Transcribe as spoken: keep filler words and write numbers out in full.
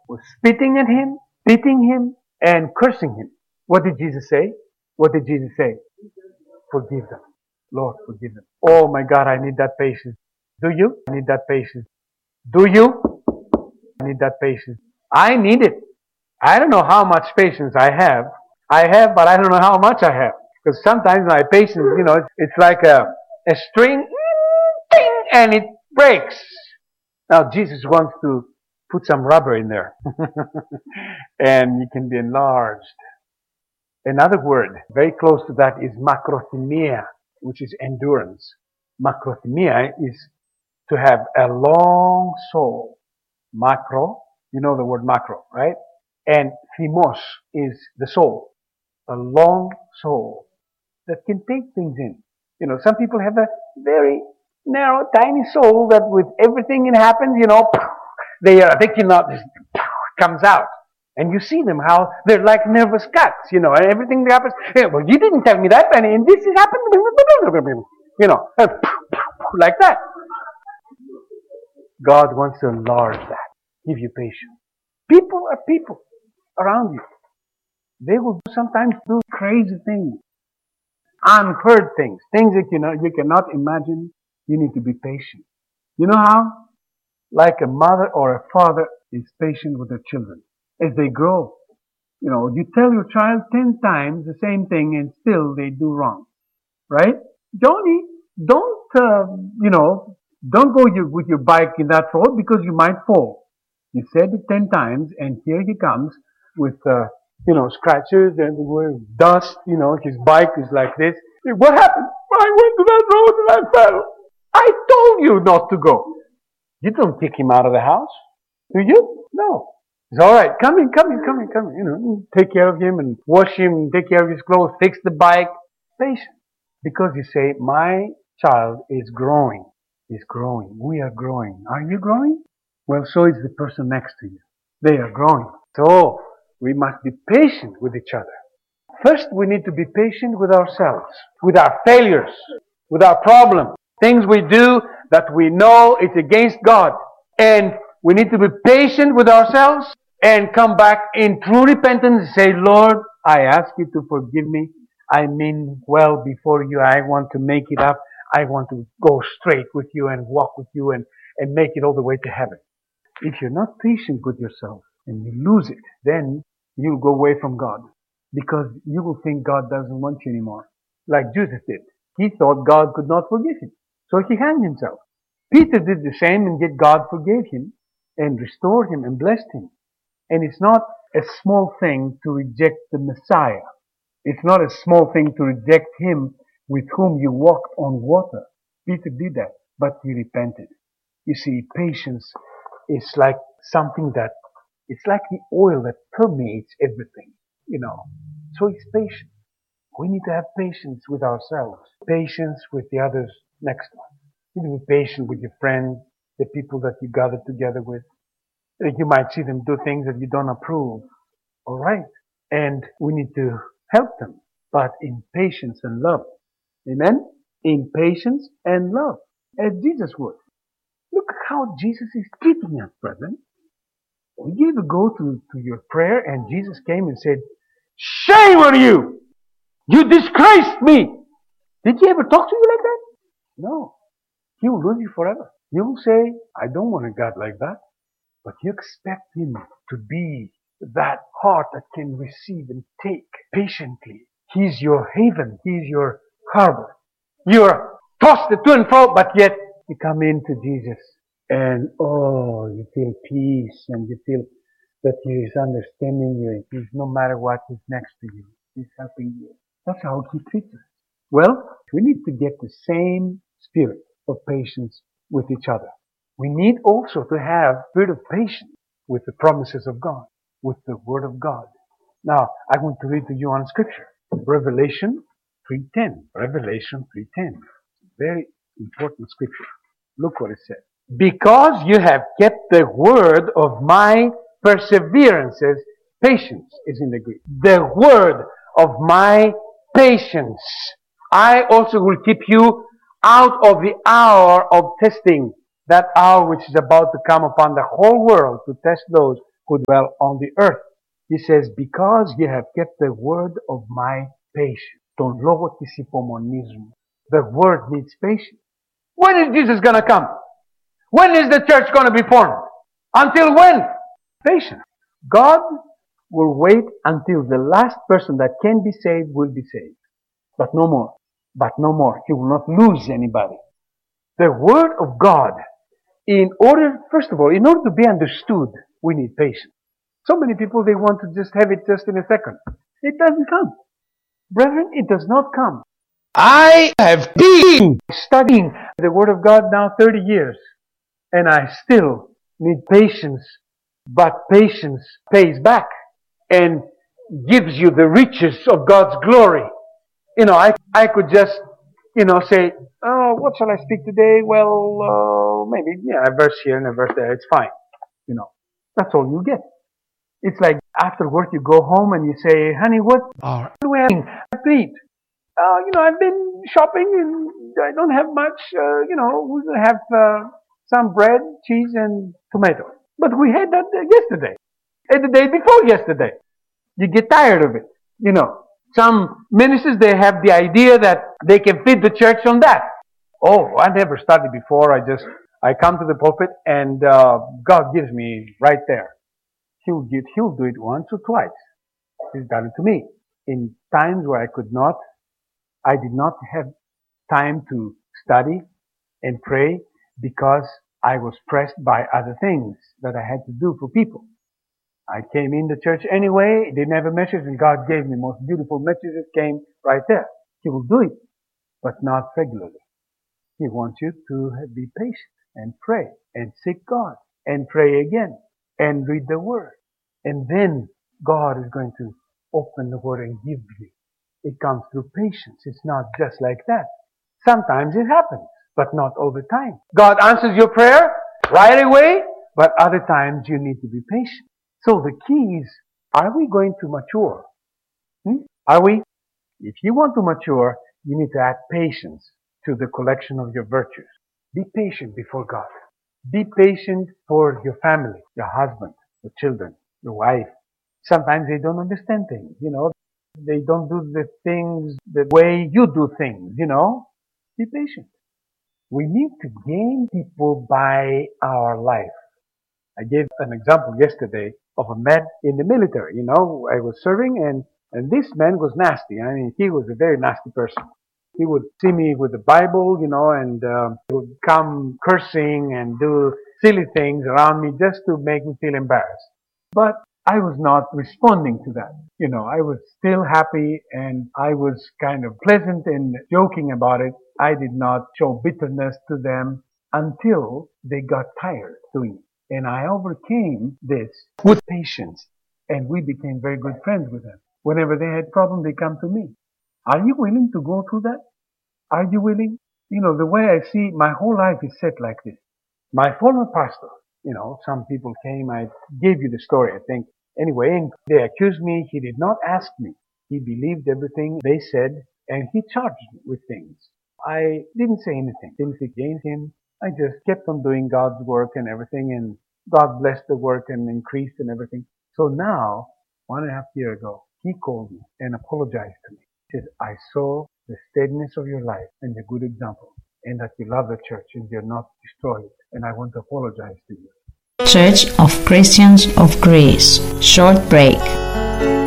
was spitting at him, beating him, and cursing him. What did Jesus say? What did Jesus say? Forgive them. Lord, forgive them. Oh my God, I need that patience. Do you? I need that patience. Do you? I need that patience. I need it. I don't know how much patience I have. I have, but I don't know how much I have. Because sometimes my patience, you know, it's like a, a string, and it breaks. Now Jesus wants to put some rubber in there. And it can be enlarged. Another word very close to that is makrothymia, which is endurance. Makrothymia is to have a long soul. Macro, you know the word macro, right? And thymos is the soul. A long soul that can take things in. You know, some people have a very narrow, tiny soul that with everything that happens, you know, they are thinking of this comes out. And you see them, how they're like nervous cats, you know, and everything that happens, hey, well, you didn't tell me that, and this has happened, you know, like that. God wants to enlarge that, give you patience. People are people around you. They will sometimes do crazy things, unheard things, things that you know you cannot imagine. You need to be patient. You know how? Like a mother or a father is patient with their children as they grow. You know, you tell your child ten times the same thing and still they do wrong. Right? Johnny, don't, uh, you know, don't go your, with your bike in that road because you might fall. You said it ten times and here he comes with, uh, you know, scratches and dust, you know, his bike is like this. What happened? I went to that road and I fell. I told you not to go. You don't kick him out of the house, do you? No. It's all right. Come in, come in, come in, come in. You know, take care of him and wash him, take care of his clothes, fix the bike. Patient. Because you say, my child is growing. Is growing. We are growing. Are you growing? Well, so is the person next to you. They are growing. So, we must be patient with each other. First, we need to be patient with ourselves, with our failures, with our problems, things we do that we know it's against God. And we need to be patient with ourselves and come back in true repentance and say, Lord, I ask you to forgive me. I mean well before you. I want to make it up. I want to go straight with you and walk with you and, and make it all the way to heaven. If you're not patient with yourself and you lose it, then you'll go away from God because you will think God doesn't want you anymore. Like Judas did. He thought God could not forgive him. So he hanged himself. Peter did the same and yet God forgave him and restored him and blessed him. And it's not a small thing to reject the Messiah. It's not a small thing to reject him with whom you walked on water. Peter did that, but he repented. You see, patience is like something that, it's like the oil that permeates everything, you know. So he's patient. We need to have patience with ourselves, patience with the others next to us. You need to be patient with your friends, the people that you gather together with. You might see them do things that you don't approve. All right. And we need to help them, but in patience and love. Amen? In patience and love, as Jesus would. Look how Jesus is treating us, brethren. Did you ever go to, to your prayer and Jesus came and said, shame on you! You disgraced me! Did he ever talk to you like that? No. He will lose you forever. You will say, I don't want a God like that. But you expect him to be that heart that can receive and take patiently. He's your haven. He's your harbor. You're tossed to and fro, but yet you come into Jesus. And oh, you feel peace and you feel that he is understanding you. He's no matter what, he's next to you. He's helping you. That's how he treats us. Well, we need to get the same spirit of patience with each other. We need also to have spirit of patience with the promises of God, with the Word of God. Now, I want to read to you on Scripture. Revelation three ten. Revelation three ten. Very important Scripture. Look what it says. Because you have kept the word of my perseverances, patience is in the Greek. The word of my patience. I also will keep you out of the hour of testing. That hour which is about to come upon the whole world to test those who dwell on the earth. He says, because ye have kept the word of my patience. Τον λόγο της υπομονής μου. The word needs patience. When is Jesus going to come? When is the church going to be formed? Until when? Patience. God will wait until the last person that can be saved will be saved. But no more. But no more. He will not lose anybody. The word of God, in order, first of all, in order to be understood, we need patience. So many people, they want to just have it just in a second. It doesn't come. Brethren, it does not come. I have been studying the Word of God now thirty years, and I still need patience, but patience pays back and gives you the riches of God's glory. You know, I, I could just, you know, say, oh, what shall I speak today? Well, uh, maybe, yeah, a verse here and a verse there, it's fine. You know, that's all you get. It's like after work you go home and you say, honey, what do we have to eat? Uh, you know, I've been shopping and I don't have much. Uh, you know, we're going to have uh, some bread, cheese, and tomato. But we had that uh, yesterday. And the day before yesterday. You get tired of it. You know, some ministers, they have the idea that they can feed the church on that. Oh, I never studied before. I just, I come to the pulpit and uh, God gives me right there. He'll, get, he'll do it once or twice. He's done it to me. In times where I could not, I did not have time to study and pray because I was pressed by other things that I had to do for people. I came in the church anyway, didn't have a message, and God gave me most beautiful messages came right there. He will do it, but not regularly. He wants you to be patient and pray and seek God and pray again and read the Word. And then God is going to open the Word and give you. It comes through patience. It's not just like that. Sometimes it happens, but not all the time. God answers your prayer right away, but other times you need to be patient. So the key is, are we going to mature? Hmm? Are we? If you want to mature, you need to add patience to the collection of your virtues. Be patient before God. Be patient for your family, your husband, your children, your wife. Sometimes they don't understand things, you know. They don't do the things the way you do things, you know. Be patient. We need to gain people by our life. I gave an example yesterday of a man in the military. You know, I was serving and, and this man was nasty. I mean, he was a very nasty person. He would see me with the Bible, you know, and uh, he would come cursing and do silly things around me just to make me feel embarrassed. But I was not responding to that. You know, I was still happy and I was kind of pleasant and joking about it. I did not show bitterness to them until they got tired doing it. And I overcame this with patience. And we became very good friends with them. Whenever they had problems, they come to me. Are you willing to go through that? Are you willing? You know, the way I see, my whole life is set like this. My former pastor, you know, some people came, I gave you the story, I think. Anyway, and they accused me. He did not ask me. He believed everything they said, and he charged me with things. I didn't say anything, didn't say against him. I just kept on doing God's work and everything, and God blessed the work and increased and everything. So now, one and a half year ago, he called me and apologized to me. He said, I saw the steadiness of your life and the good example, and that you love the church and you're not destroyed, and I want to apologize to you. Church of Christians of Greece. Short break.